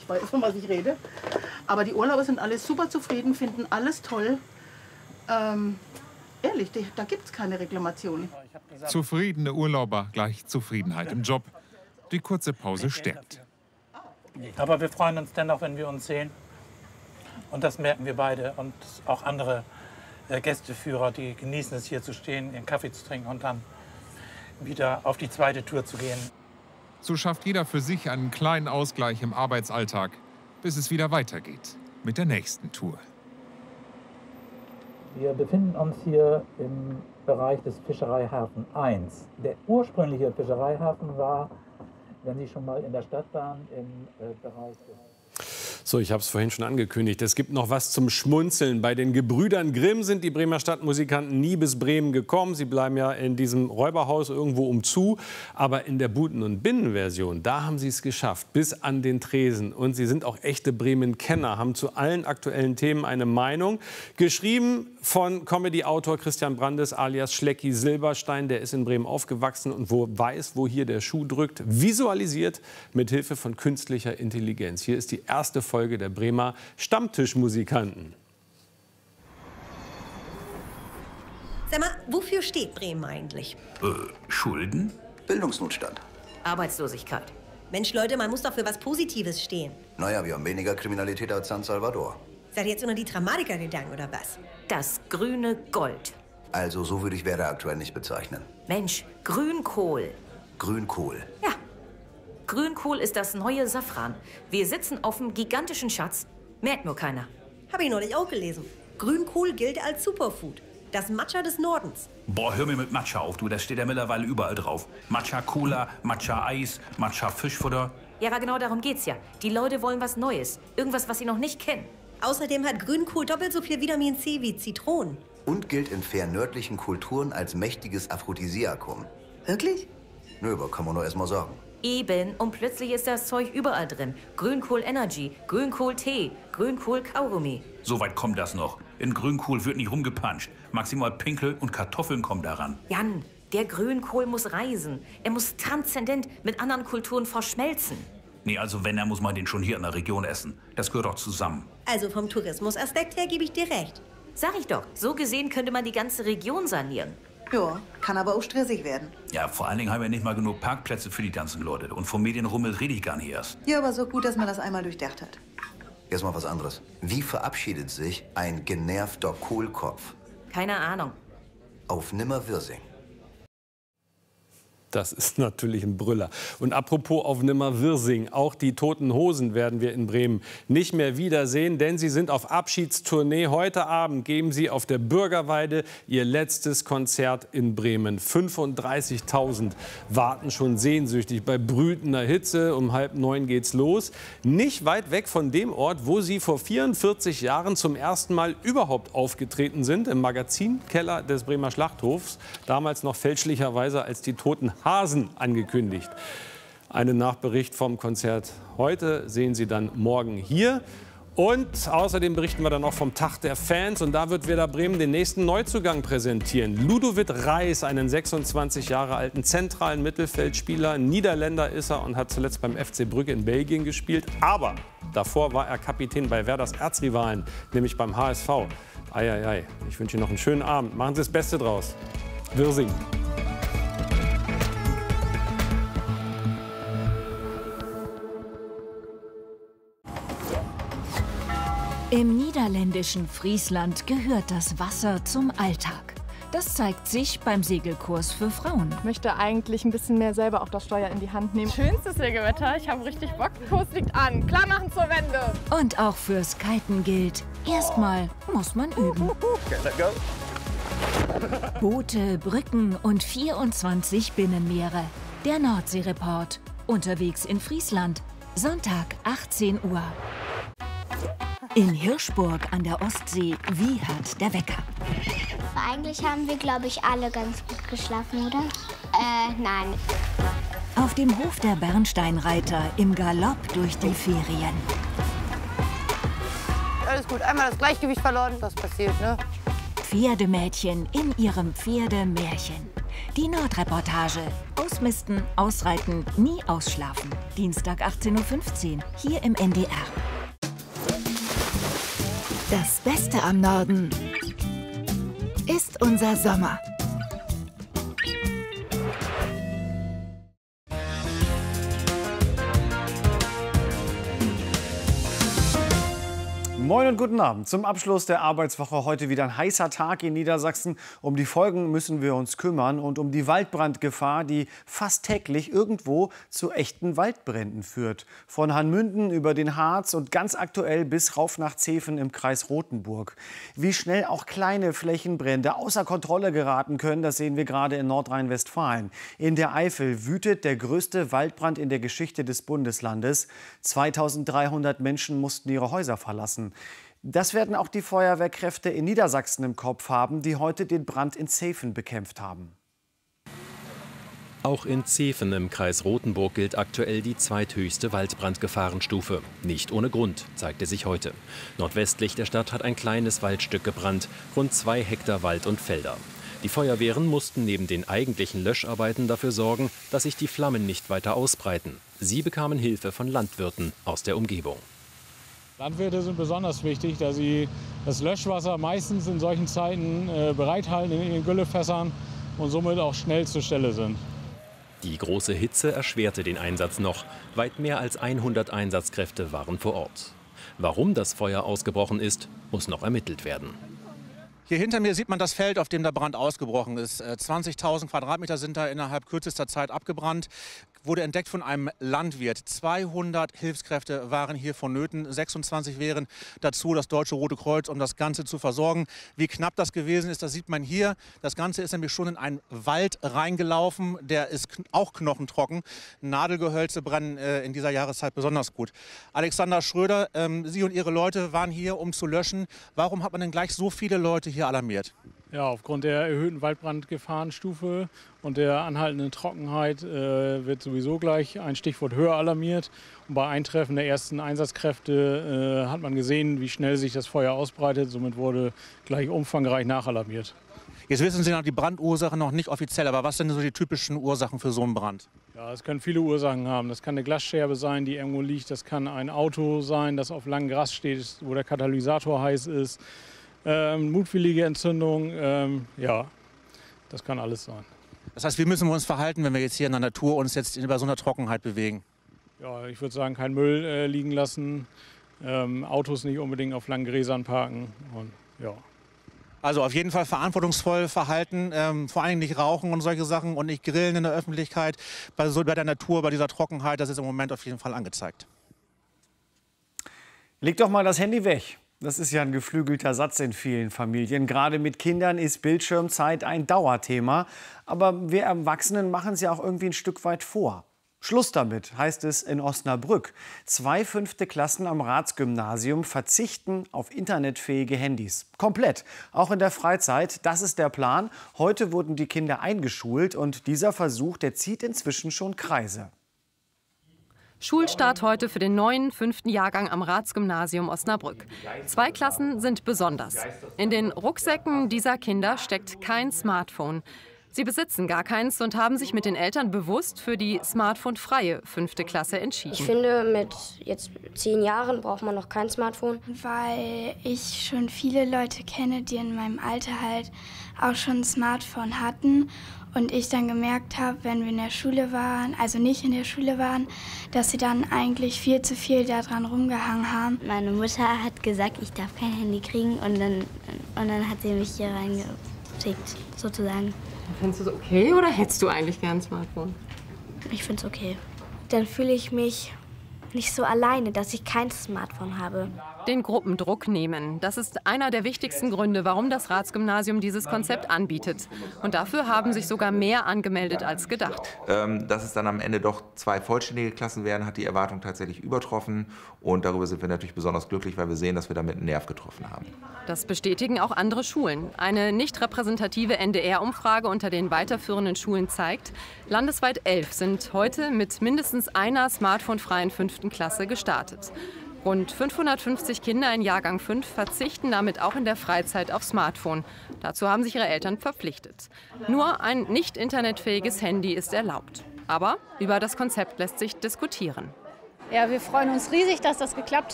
weiß, von was ich rede. Aber die Urlauber sind alle super zufrieden, finden alles toll. Ehrlich, da gibt es keine Reklamation. Zufriedene Urlauber gleich Zufriedenheit im Job. Die kurze Pause stärkt. Aber wir freuen uns dennoch, wenn wir uns sehen. Und das merken wir beide. Und auch andere Gästeführer, die genießen es, hier zu stehen, ihren Kaffee zu trinken und dann wieder auf die zweite Tour zu gehen. So schafft jeder für sich einen kleinen Ausgleich im Arbeitsalltag, bis es wieder weitergeht mit der nächsten Tour. Wir befinden uns hier im Bereich des Fischereihafen 1. Der ursprüngliche Fischereihafen war, wenn Sie schon mal in der Stadt waren, im Bereich des... So, ich habe es vorhin schon angekündigt. Es gibt noch was zum Schmunzeln. Bei den Gebrüdern Grimm sind die Bremer Stadtmusikanten nie bis Bremen gekommen. Sie bleiben ja in diesem Räuberhaus irgendwo umzu. Aber in der Buten- und Binnenversion, da haben sie es geschafft, bis an den Tresen. Und sie sind auch echte Bremen-Kenner, haben zu allen aktuellen Themen eine Meinung. Geschrieben von Comedy-Autor Christian Brandes alias Schlecki Silberstein. Der ist in Bremen aufgewachsen und weiß, wo hier der Schuh drückt. Visualisiert mit Hilfe von künstlicher Intelligenz. Hier ist die erste Folge der Bremer Stammtischmusikanten. Sag mal, wofür steht Bremen eigentlich? Schulden? Bildungsnotstand. Arbeitslosigkeit. Mensch, Leute, man muss doch für was Positives stehen. Naja, wir haben weniger Kriminalität als San Salvador. Seid ihr jetzt unter die Dramatiker gegangen, oder was? Das grüne Gold. Also, so würde ich Werder aktuell nicht bezeichnen. Mensch, Grünkohl. Grünkohl. Ja. Grünkohl ist das neue Safran. Wir sitzen auf einem gigantischen Schatz. Merkt nur keiner. Habe ich neulich auch gelesen. Grünkohl gilt als Superfood. Das Matcha des Nordens. Boah, hör mir mit Matcha auf, du. Das steht ja mittlerweile überall drauf. Matcha Cola, Matcha Eis, Matcha Fischfutter. Ja, aber genau darum geht's ja. Die Leute wollen was Neues. Irgendwas, was sie noch nicht kennen. Außerdem hat Grünkohl doppelt so viel Vitamin C wie Zitronen. Und gilt in fernördlichen Kulturen als mächtiges Aphrodisiakum. Wirklich? Nö, aber kann man nur erst mal sagen. Eben, und plötzlich ist das Zeug überall drin. Grünkohl Energy, Grünkohl Tee, Grünkohl Kaugummi. So weit kommt das noch. In Grünkohl wird nicht rumgepanscht. Maximal Pinkel und Kartoffeln kommen daran. Jan, der Grünkohl muss reisen. Er muss transzendent mit anderen Kulturen verschmelzen. Nee, also wenn, dann muss man den schon hier in der Region essen. Das gehört doch zusammen. Also vom Tourismusaspekt her gebe ich dir recht. Sag ich doch, so gesehen könnte man die ganze Region sanieren. Ja, kann aber auch stressig werden. Ja, vor allen Dingen haben wir nicht mal genug Parkplätze für die ganzen Leute. Und vom Medienrummel rede ich gar nicht erst. Ja, aber so gut, dass man das einmal durchdacht hat. Jetzt mal was anderes. Wie verabschiedet sich ein genervter Kohlkopf? Keine Ahnung. Auf Nimmerwirsing. Das ist natürlich ein Brüller. Und apropos auf Nimmerwirsing, auch die Toten Hosen werden wir in Bremen nicht mehr wiedersehen, denn sie sind auf Abschiedstournee. Heute Abend geben sie auf der Bürgerweide ihr letztes Konzert in Bremen. 35.000 warten schon sehnsüchtig bei brütender Hitze. Um 8:30 geht's los. Nicht weit weg von dem Ort, wo sie vor 44 Jahren zum ersten Mal überhaupt aufgetreten sind, im Magazinkeller des Bremer Schlachthofs. Damals noch fälschlicherweise als die Toten Hasen angekündigt. Einen Nachbericht vom Konzert heute sehen Sie dann morgen hier. Und außerdem berichten wir dann noch vom Tag der Fans. Und da wird Werder Bremen den nächsten Neuzugang präsentieren. Ludovic Reis, einen 26 Jahre alten zentralen Mittelfeldspieler. Niederländer ist er und hat zuletzt beim FC Brügge in Belgien gespielt. Aber davor war er Kapitän bei Werders Erzrivalen, nämlich beim HSV. Eieiei, ich wünsche Ihnen noch einen schönen Abend. Machen Sie das Beste draus. Wirsing. Im niederländischen Friesland gehört das Wasser zum Alltag. Das zeigt sich beim Segelkurs für Frauen. Ich möchte eigentlich ein bisschen mehr selber auch das Steuer in die Hand nehmen. Schönstes Segelwetter, ich habe richtig Bock. Kurs liegt an, klar machen zur Wende. Und auch fürs Kiten gilt, erstmal muss man üben. Okay, let's go. Boote, Brücken und 24 Binnenmeere. Der Nordseereport. Unterwegs in Friesland. Sonntag, 18 Uhr. In Hirschburg an der Ostsee wiehert der Wecker. Eigentlich haben wir, glaube ich, alle ganz gut geschlafen, oder? Nein. Auf dem Hof der Bernsteinreiter im Galopp durch die Ferien. Alles gut, einmal das Gleichgewicht verloren, das passiert, ne? Pferdemädchen in ihrem Pferdemärchen. Die Nordreportage. Ausmisten, ausreiten, nie ausschlafen. Dienstag 18:15 Uhr, hier im NDR. Das Beste am Norden ist unser Sommer. Moin und guten Abend. Zum Abschluss der Arbeitswoche heute wieder ein heißer Tag in Niedersachsen. Um die Folgen müssen wir uns kümmern und um die Waldbrandgefahr, die fast täglich irgendwo zu echten Waldbränden führt. Von Hanmünden über den Harz und ganz aktuell bis rauf nach Zeven im Kreis Rothenburg. Wie schnell auch kleine Flächenbrände außer Kontrolle geraten können, das sehen wir gerade in Nordrhein-Westfalen. In der Eifel wütet der größte Waldbrand in der Geschichte des Bundeslandes. 2300 Menschen mussten ihre Häuser verlassen. Das werden auch die Feuerwehrkräfte in Niedersachsen im Kopf haben, die heute den Brand in Zeven bekämpft haben. Auch in Zeven im Kreis Rothenburg gilt aktuell die zweithöchste Waldbrandgefahrenstufe. Nicht ohne Grund, zeigte sich heute. Nordwestlich der Stadt hat ein kleines Waldstück gebrannt, rund 2 Hektar Wald und Felder. Die Feuerwehren mussten neben den eigentlichen Löscharbeiten dafür sorgen, dass sich die Flammen nicht weiter ausbreiten. Sie bekamen Hilfe von Landwirten aus der Umgebung. Landwirte sind besonders wichtig, da sie das Löschwasser meistens in solchen Zeiten bereithalten in ihren Güllefässern und somit auch schnell zur Stelle sind. Die große Hitze erschwerte den Einsatz noch. Weit mehr als 100 Einsatzkräfte waren vor Ort. Warum das Feuer ausgebrochen ist, muss noch ermittelt werden. Hier hinter mir sieht man das Feld, auf dem der Brand ausgebrochen ist. 20.000 Quadratmeter sind da innerhalb kürzester Zeit abgebrannt. Wurde entdeckt von einem Landwirt. 200 Hilfskräfte waren hier vonnöten. 26 wären dazu das Deutsche Rote Kreuz, um das Ganze zu versorgen. Wie knapp das gewesen ist, das sieht man hier. Das Ganze ist nämlich schon in einen Wald reingelaufen. Der ist auch knochentrocken. Nadelgehölze brennen in dieser Jahreszeit besonders gut. Alexander Schröder, Sie und Ihre Leute waren hier, um zu löschen. Warum hat man denn gleich so viele Leute hier alarmiert? Ja, aufgrund der erhöhten Waldbrandgefahrenstufe und der anhaltenden Trockenheit wird sowieso gleich ein Stichwort höher alarmiert. Und bei Eintreffen der ersten Einsatzkräfte hat man gesehen, wie schnell sich das Feuer ausbreitet. Somit wurde gleich umfangreich nachalarmiert. Jetzt wissen Sie noch die Brandursache noch nicht offiziell, aber was sind so die typischen Ursachen für so einen Brand? Ja, es können viele Ursachen haben. Das kann eine Glasscherbe sein, die irgendwo liegt. Das kann ein Auto sein, das auf langem Gras steht, wo der Katalysator heiß ist. Mutwillige Entzündung, ja, das kann alles sein. Das heißt, wie müssen wir uns verhalten, wenn wir jetzt hier in der Natur uns jetzt bei so einer Trockenheit bewegen? Ja, ich würde sagen, kein Müll liegen lassen, Autos nicht unbedingt auf langen Gräsern parken und ja. Also auf jeden Fall verantwortungsvoll verhalten, vor allem nicht rauchen und solche Sachen und nicht grillen in der Öffentlichkeit. Bei der Natur, bei dieser Trockenheit, das ist im Moment auf jeden Fall angezeigt. Leg doch mal das Handy weg. Das ist ja ein geflügelter Satz in vielen Familien. Gerade mit Kindern ist Bildschirmzeit ein Dauerthema. Aber wir Erwachsenen machen es ja auch irgendwie ein Stück weit vor. Schluss damit, heißt es in Osnabrück. 2 5. Klassen am Ratsgymnasium verzichten auf internetfähige Handys. Komplett, auch in der Freizeit. Das ist der Plan. Heute wurden die Kinder eingeschult und dieser Versuch, der zieht inzwischen schon Kreise. Schulstart heute für den neuen 5. Jahrgang am Ratsgymnasium Osnabrück. 2 Klassen sind besonders. In den Rucksäcken dieser Kinder steckt kein Smartphone. Sie besitzen gar keins und haben sich mit den Eltern bewusst für die smartphone-freie 5. Klasse entschieden. Ich finde, mit jetzt 10 Jahren braucht man noch kein Smartphone. Weil ich schon viele Leute kenne, die in meinem Alter halt auch schon ein Smartphone hatten. Und ich dann gemerkt habe, wenn wir in der Schule waren, also nicht in der Schule waren, dass sie dann eigentlich viel zu viel daran rumgehangen haben. Meine Mutter hat gesagt, ich darf kein Handy kriegen und dann hat sie mich hier reingeschickt, sozusagen. Findest du es okay oder hättest du eigentlich gern ein Smartphone? Ich finde es okay. Dann fühle ich mich nicht so alleine, dass ich kein Smartphone habe. Den Gruppendruck nehmen. Das ist einer der wichtigsten Gründe, warum das Ratsgymnasium dieses Konzept anbietet. Und dafür haben sich sogar mehr angemeldet als gedacht. Dass es dann am Ende doch 2 vollständige Klassen werden, hat die Erwartung tatsächlich übertroffen. Und darüber sind wir natürlich besonders glücklich, weil wir sehen, dass wir damit einen Nerv getroffen haben. Das bestätigen auch andere Schulen. Eine nicht repräsentative NDR-Umfrage unter den weiterführenden Schulen zeigt, landesweit 11 sind heute mit mindestens einer smartphonefreien 5. Klasse gestartet. Rund 550 Kinder in Jahrgang 5 verzichten damit auch in der Freizeit auf Smartphone. Dazu haben sich ihre Eltern verpflichtet. Nur ein nicht internetfähiges Handy ist erlaubt. Aber über das Konzept lässt sich diskutieren. Ja, wir freuen uns riesig, dass das geklappt